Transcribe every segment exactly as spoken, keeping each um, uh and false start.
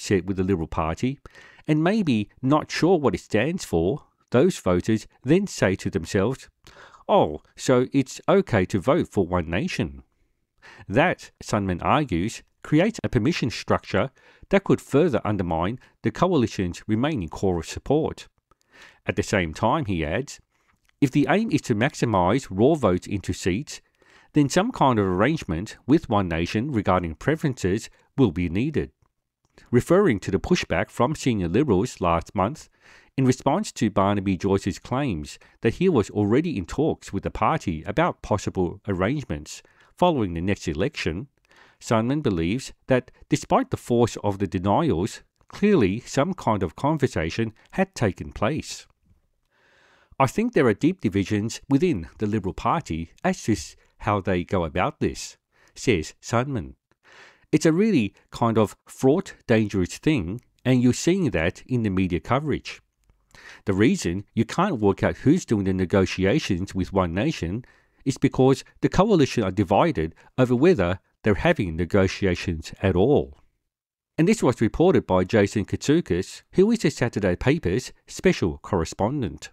upset with the Liberal Party and maybe not sure what it stands for, those voters then say to themselves, "Oh, so it's okay to vote for One Nation." That, Sundman argues, creates a permission structure that could further undermine the coalition's remaining core of support. At the same time, he adds, if the aim is to maximise raw votes into seats, then some kind of arrangement with One Nation regarding preferences will be needed. Referring to the pushback from senior Liberals last month, in response to Barnaby Joyce's claims that he was already in talks with the party about possible arrangements following the next election, Sundman believes that despite the force of the denials, clearly some kind of conversation had taken place. I think there are deep divisions within the Liberal Party as to how they go about this, says Sundman. It's a really kind of fraught, dangerous thing, and you're seeing that in the media coverage. The reason you can't work out who's doing the negotiations with One Nation is because the coalition are divided over whether they're having negotiations at all. And this was reported by Jason Katsoukas, who is the Saturday paper's special correspondent.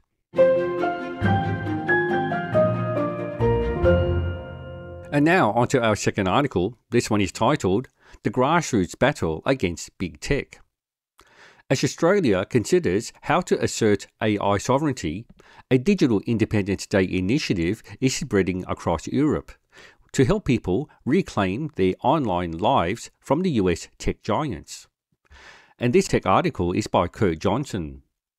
And now onto our second article. This one is titled, The Grassroots Battle Against Big Tech. As Australia considers how to assert A I sovereignty, a Digital Independence Day initiative is spreading across Europe to help people reclaim their online lives from the U S tech giants. And this tech article is by Kurt Johnson.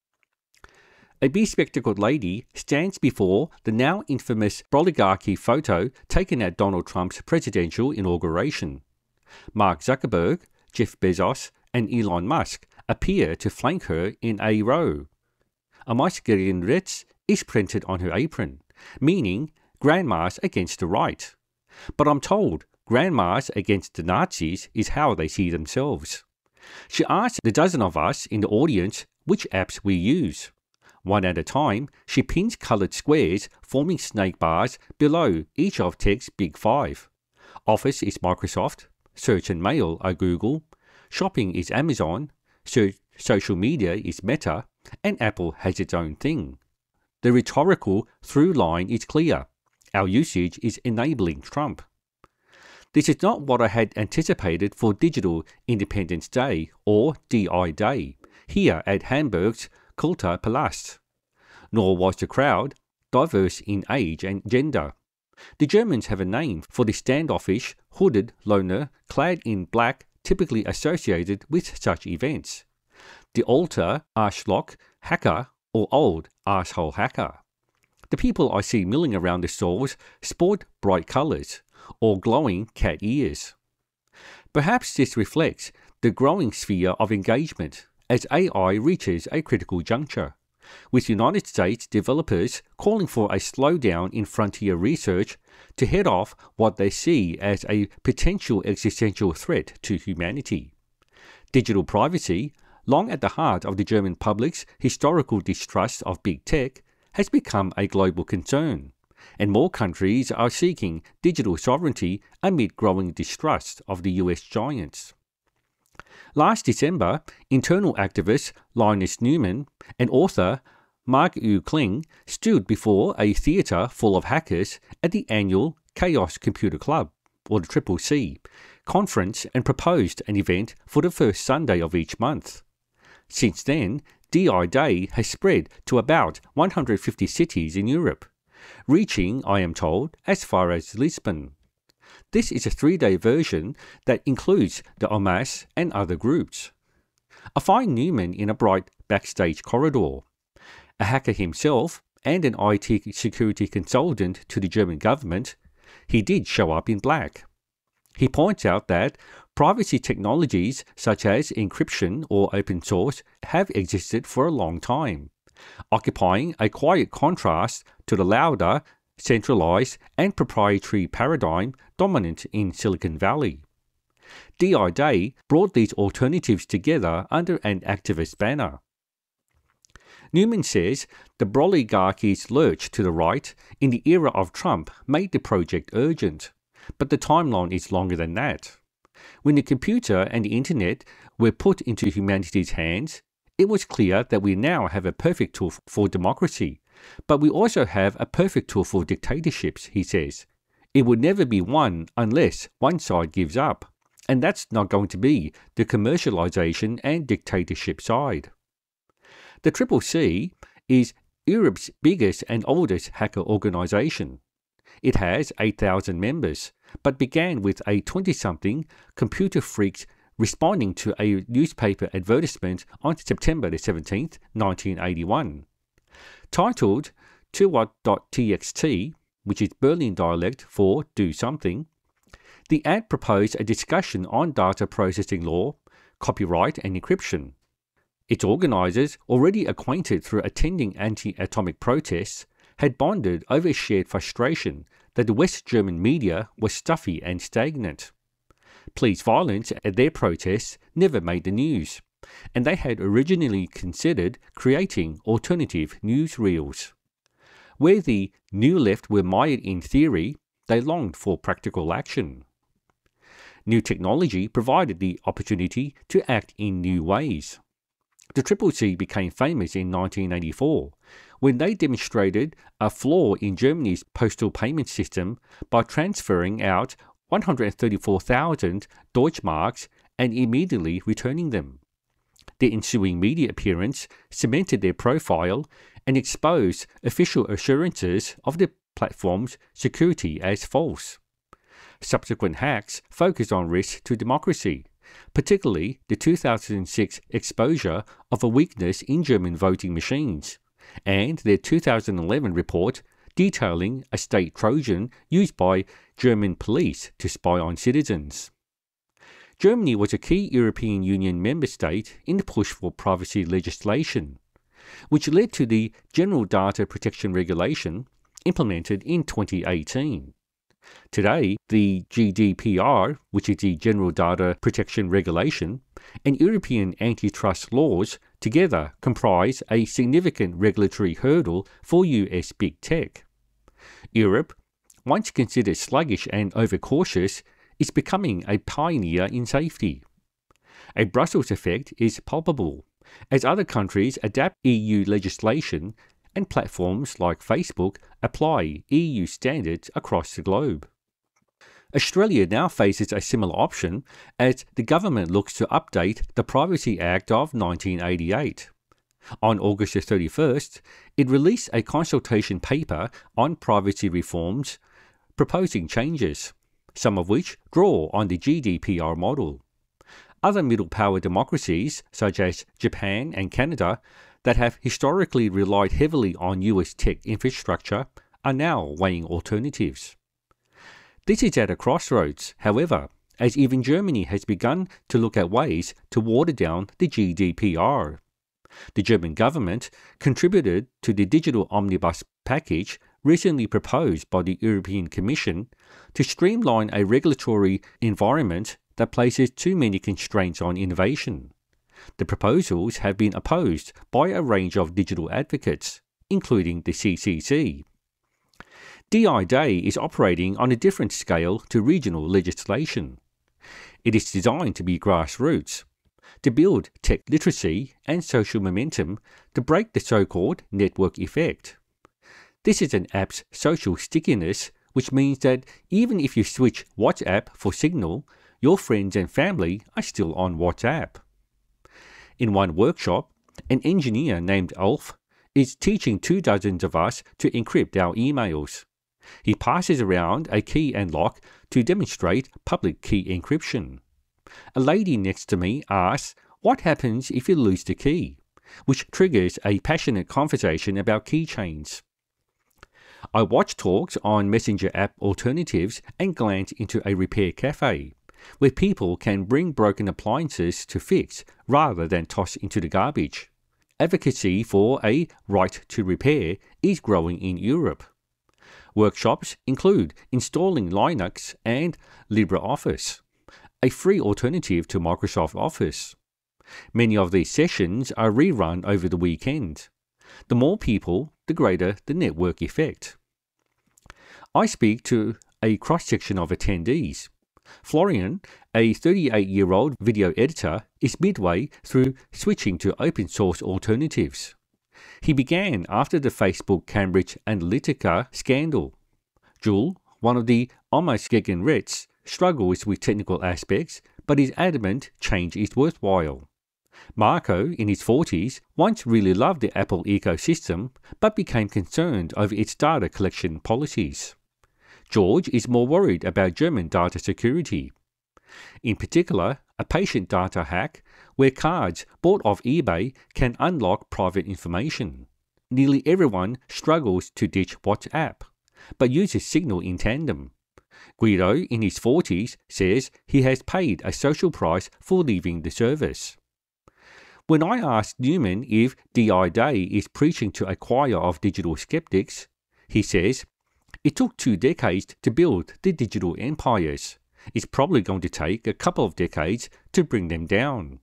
A bespectacled lady stands before the now infamous oligarchy photo taken at Donald Trump's presidential inauguration. Mark Zuckerberg, Jeff Bezos, and Elon Musk appear to flank her in a row. A Muskegon Ritz is printed on her apron, meaning grandmas against the right. But I'm told grandmas against the Nazis is how they see themselves. She asks the dozen of us in the audience which apps we use. One at a time, she pins coloured squares forming snake bars below each of Tech's big five. Office is Microsoft, Search and Mail are Google, Shopping is Amazon, so social media is Meta, and Apple has its own thing. The rhetorical through line is clear. Our usage is enabling Trump. This is not what I had anticipated for Digital Independence Day, or D I Day, here at Hamburg's Kulturpalast. Nor was the crowd diverse in age and gender. The Germans have a name for the standoffish, hooded loner clad in black typically associated with such events. The alter Arschloch hacker or old asshole hacker. The people I see milling around the stalls sport bright colours or glowing cat ears. Perhaps this reflects the growing sphere of engagement as A I reaches a critical juncture, with United States developers calling for a slowdown in frontier research to head off what they see as a potential existential threat to humanity. Digital privacy, long at the heart of the German public's historical distrust of big tech, has become a global concern, and more countries are seeking digital sovereignty amid growing distrust of the U S giants. Last December, internal activist Linus Neumann and author Mark-Yu Kling stood before a theatre full of hackers at the annual Chaos Computer Club, or the Triple C, conference and proposed an event for the first Sunday of each month. Since then, D I Day has spread to about one hundred fifty cities in Europe, reaching, I am told, as far as Lisbon. This is a three-day version that includes the O M A S and other groups. I find Neumann in a bright backstage corridor. A hacker himself and an I T security consultant to the German government, he did show up in black. He points out that privacy technologies such as encryption or open source have existed for a long time, occupying a quiet contrast to the louder, centralized and proprietary paradigm dominant in Silicon Valley. D I Day brought these alternatives together under an activist banner. Neumann says the oligarchy's lurch to the right in the era of Trump made the project urgent, but the timeline is longer than that. When the computer and the internet were put into humanity's hands, it was clear that we now have a perfect tool for democracy, but we also have a perfect tool for dictatorships, he says. It would never be one unless one side gives up, and that's not going to be the commercialization and dictatorship side. The Triple C is Europe's biggest and oldest hacker organization. It has eight thousand members, but began with a twenty-something computer freaks responding to a newspaper advertisement on September the seventeenth, nineteen eighty-one. Titled tuwat dot t x t, which is Berlin dialect for do something, the ad proposed a discussion on data processing law, copyright and encryption. Its organizers, already acquainted through attending anti-atomic protests, had bonded over shared frustration that the West German media was stuffy and stagnant. Police violence at their protests never made the news, and they had originally considered creating alternative newsreels. Where the New Left were mired in theory, they longed for practical action. New technology provided the opportunity to act in new ways. The Triple C became famous in nineteen eighty-four, when they demonstrated a flaw in Germany's postal payment system by transferring out one hundred thirty-four thousand Deutschmarks and immediately returning them. The ensuing media appearance cemented their profile and exposed official assurances of the platform's security as false. Subsequent hacks focused on risks to democracy, particularly the two thousand six exposure of a weakness in German voting machines, and their two thousand eleven report detailing a state Trojan used by German police to spy on citizens. Germany was a key European Union member state in the push for privacy legislation, which led to the General Data Protection Regulation implemented in twenty eighteen. Today, the G D P R, which is the General Data Protection Regulation, and European antitrust laws together comprise a significant regulatory hurdle for U S big tech. Europe, once considered sluggish and overcautious, is becoming a pioneer in safety. A Brussels effect is palpable, as other countries adapt E U legislation and platforms like Facebook apply E U standards across the globe. Australia now faces a similar option as the government looks to update the Privacy Act of nineteen eighty-eight. On August thirty-first, it released a consultation paper on privacy reforms proposing changes, some of which draw on the G D P R model. Other middle power democracies, such as Japan and Canada, that have historically relied heavily on U S tech infrastructure, are now weighing alternatives. This is at a crossroads, however, as even Germany has begun to look at ways to water down the G D P R. The German government contributed to the digital omnibus package recently proposed by the European Commission to streamline a regulatory environment that places too many constraints on innovation. The proposals have been opposed by a range of digital advocates, including the C C C. D I Day is operating on a different scale to regional legislation. It is designed to be grassroots, to build tech literacy and social momentum to break the so-called network effect. This is an app's social stickiness, which means that even if you switch WhatsApp for Signal, your friends and family are still on WhatsApp. In one workshop, an engineer named Ulf is teaching two dozens of us to encrypt our emails. He passes around a key and lock to demonstrate public key encryption. A lady next to me asks, "What happens if you lose the key?" which triggers a passionate conversation about keychains. I watch talks on messenger app alternatives and glance into a repair cafe, where people can bring broken appliances to fix rather than toss into the garbage. Advocacy for a right to repair is growing in Europe. Workshops include installing Linux and LibreOffice, a free alternative to Microsoft Office. Many of these sessions are rerun over the weekend. The more people, the greater the network effect. I speak to a cross-section of attendees. Florian, a thirty-eight-year-old video editor, is midway through switching to open source alternatives. He began after the Facebook Cambridge Analytica scandal. Jules, one of the almost Gegenrets, struggles with technical aspects, but is adamant change is worthwhile. Marco, in his forties, once really loved the Apple ecosystem, but became concerned over its data collection policies. George is more worried about German data security. In particular, a patient data hack where cards bought off eBay can unlock private information. Nearly everyone struggles to ditch WhatsApp, but uses Signal in tandem. Guido, in his forties, says he has paid a social price for leaving the service. When I asked Newman if D I Day is preaching to a choir of digital skeptics, he says, "It took two decades to build the digital empires. It's probably going to take a couple of decades to bring them down."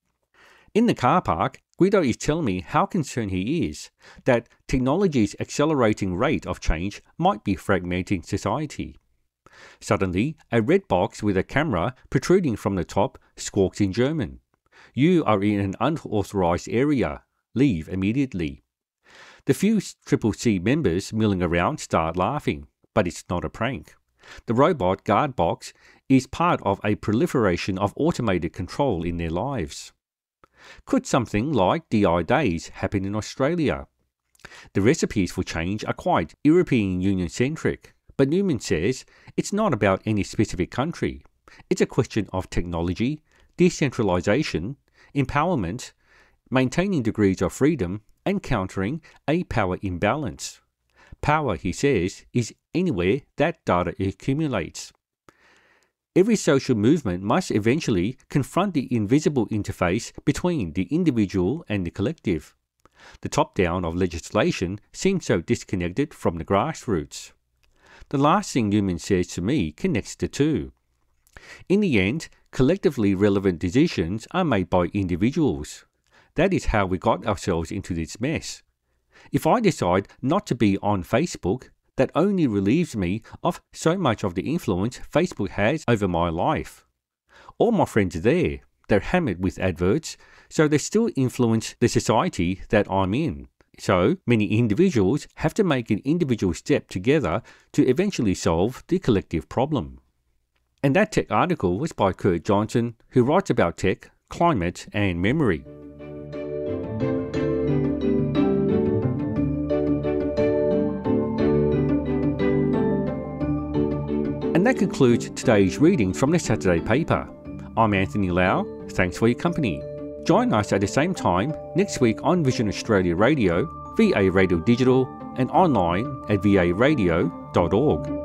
In the car park, Guido is telling me how concerned he is that technology's accelerating rate of change might be fragmenting society. Suddenly, a red box with a camera protruding from the top squawks in German. "You are in an unauthorized area. Leave immediately." The few Triple C members milling around start laughing, but it's not a prank. The robot guard box is part of a proliferation of automated control in their lives. Could something like D I Days happen in Australia? The recipes for change are quite European Union-centric, but Newman says it's not about any specific country. It's a question of technology, decentralization, empowerment, maintaining degrees of freedom, and countering a power imbalance. Power, he says, is anywhere that data accumulates. Every social movement must eventually confront the invisible interface between the individual and the collective. The top-down of legislation seems so disconnected from the grassroots. The last thing Newman says to me connects the two. In the end, collectively relevant decisions are made by individuals. That is how we got ourselves into this mess. If I decide not to be on Facebook, that only relieves me of so much of the influence Facebook has over my life. All my friends are there. They're hammered with adverts, so they still influence the society that I'm in. So many individuals have to make an individual step together to eventually solve the collective problem. And that tech article was by Kurt Johnson, who writes about tech, climate, and memory. And that concludes today's reading from the Saturday paper. I'm Anthony Lau. Thanks for your company. Join us at the same time next week on Vision Australia Radio, V A Radio Digital, and online at v a radio dot org.